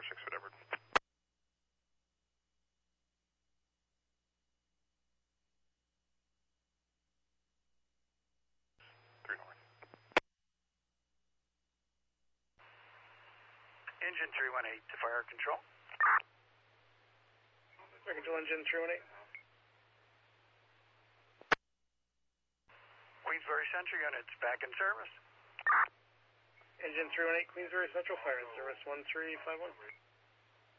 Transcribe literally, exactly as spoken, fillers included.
Tower six at Edward. three North. Engine three one eight to fire control. Fire control engine three one eight. Queensbury Central units back in service. Engine three one eight, Queensbury Central, fire in service one three five one.